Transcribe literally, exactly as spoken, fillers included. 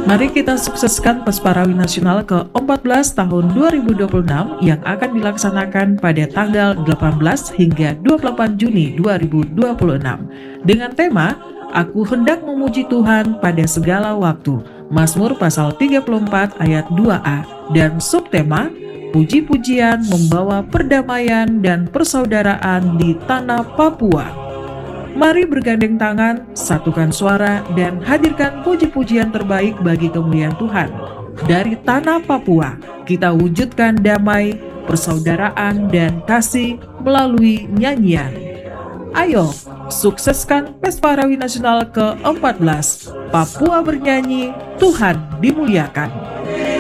Mari kita sukseskan Pesparawi Nasional ke empat belas tahun dua ribu dua puluh enam yang akan dilaksanakan pada tanggal delapan belas hingga dua puluh delapan Juni dua ribu dua puluh enam dengan tema Aku Hendak Memuji Tuhan Pada Segala Waktu, Mazmur pasal tiga puluh empat ayat dua a, dan subtema Puji-pujian membawa perdamaian dan persaudaraan di tanah Papua. Mari bergandeng tangan, satukan suara, dan hadirkan puji-pujian terbaik bagi kemuliaan Tuhan. Dari tanah Papua, kita wujudkan damai, persaudaraan, dan kasih melalui nyanyian. Ayo, sukseskan Pesparawi Nasional ke empat belas. Papua bernyanyi, Tuhan dimuliakan.